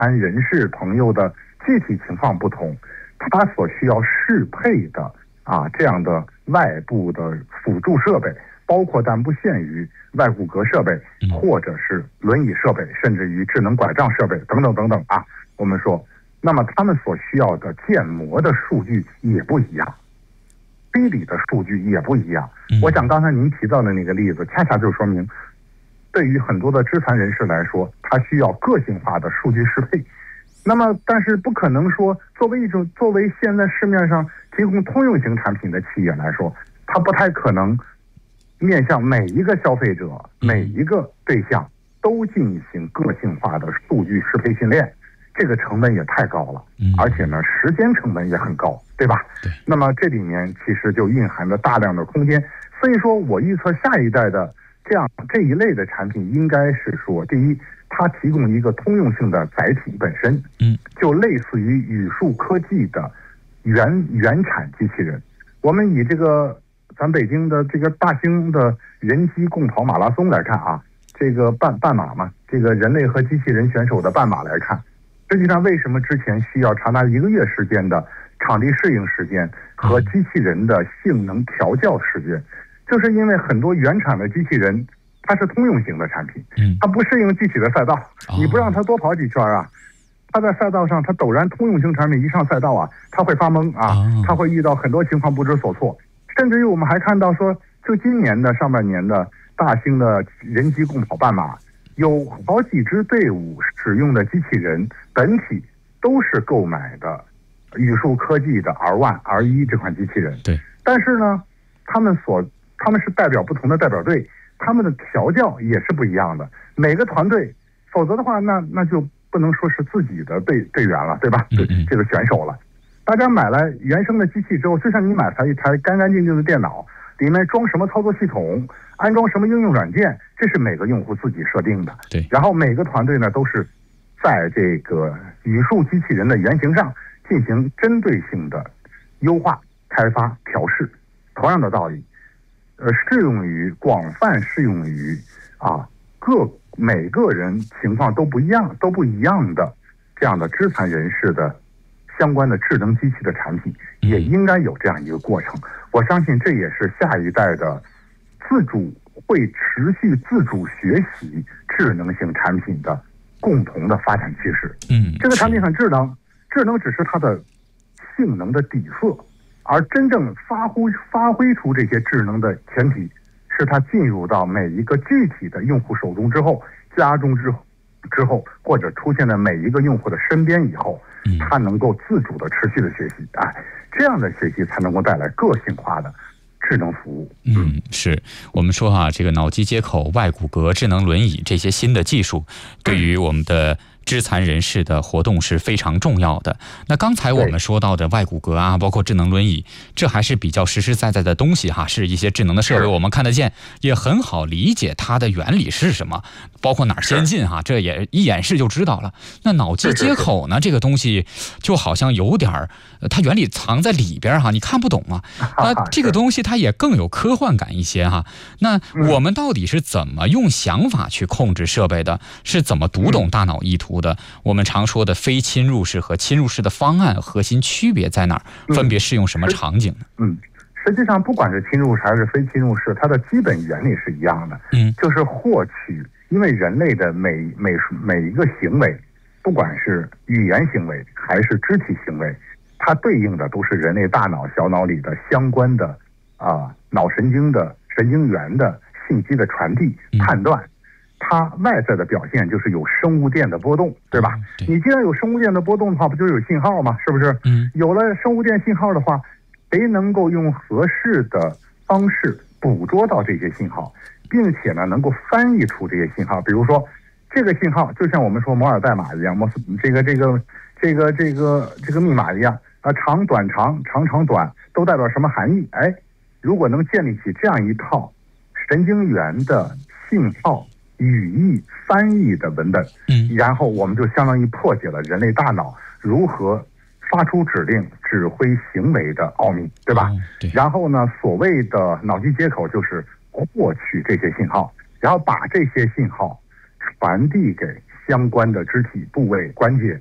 残人士朋友的具体情况不同，他所需要适配的这样的外部的辅助设备，包括但不限于外骨骼设备，或者是轮椅设备，甚至于智能拐杖设备等等等等我们说，那么他们所需要的建模的数据也不一样，推理的数据也不一样。我想刚才您提到的那个例子，恰恰就说明，对于很多的肢残人士来说，他需要个性化的数据适配。那么，但是不可能说作为现在市面上提供通用型产品的企业来说，它不太可能面向每一个消费者、每一个对象都进行个性化的数据适配训练，这个成本也太高了，而且呢，时间成本也很高，对吧？那么这里面其实就蕴含着大量的空间，所以说我预测下一代的这一类的产品，应该是说，第一，它提供一个通用性的载体本身，就类似于宇树科技的原产机器人。我们以这个咱北京的这个大兴的人机共跑马拉松来看这个半马嘛，这个人类和机器人选手的半马来看，实际上为什么之前需要长达1个月时间的场地适应时间和机器人的性能调教时间，就是因为很多原厂的机器人它是通用型的产品，它不适应具体的赛道，你不让它多跑几圈它在赛道上，它陡然通用型产品一上赛道它会发懵它会遇到很多情况不知所措，甚至于我们还看到说，就今年的上半年的大兴的人机共跑半马，有好几支队伍使用的机器人本体都是购买的宇树科技的 R1、R1 这款机器人。 对， 但是呢，他们是代表不同的代表队，他们的调教也是不一样的。每个团队，否则的话，那就不能说是自己的队员了，对吧？这个选手了。大家买来原生的机器之后，就像你买来一台干干净净的电脑，里面装什么操作系统，安装什么应用软件，这是每个用户自己设定的。 对。 然后每个团队呢，都是在这个宇树机器人的原型上进行针对性的优化、开发、调试。同样的道理，广泛适用于每个人情况都不一样的这样的肢残人士的相关的智能机器的产品，也应该有这样一个过程。我相信这也是下一代的会持续自主学习智能型产品的共同的发展趋势。这个产品很智能只是它的性能的底色，而真正发挥出这些智能的前提，是它进入到每一个具体的用户手中之后，家中之后，或者出现在每一个用户的身边以后，它能够自主的持续的学习，这样的学习才能够带来个性化的智能服务。 是我们说这个脑机接口、外骨骼、智能轮椅这些新的技术，对于我们的肢残人士的活动是非常重要的。那刚才我们说到的外骨骼包括智能轮椅，这还是比较实实在在的东西是一些智能的设备，我们看得见，也很好理解它的原理是什么，包括哪儿先进这也一演示就知道了。那脑机接口呢，这个东西就好像有点它原理藏在里边你看不懂那这个东西它也更有科幻感一些那我们到底是怎么用想法去控制设备的？是怎么读懂大脑意图的？我们常说的非侵入式和侵入式的方案核心区别在哪儿？分别适用什么场景呢？ 实际上不管是侵入式还是非侵入式，它的基本原理是一样的，就是获取，因为人类的每一个行为，不管是语言行为还是肢体行为，它对应的都是人类大脑小脑里的相关的脑神经的神经元的信息的传递判断。它外在的表现就是有生物电的波动，对吧？你既然有生物电的波动的话，不就有信号吗？是不是？有了生物电信号的话，谁能够用合适的方式捕捉到这些信号，并且呢能够翻译出这些信号？比如说，这个信号就像我们说摩尔代码一样，这个密码一样长短长长长短都代表什么含义？如果能建立起这样一套神经元的信号语义翻译的文本，然后我们就相当于破解了人类大脑如何发出指令、指挥行为的奥秘，对吧？然后呢，所谓的脑机接口就是获取这些信号，然后把这些信号传递给相关的肢体部位关节。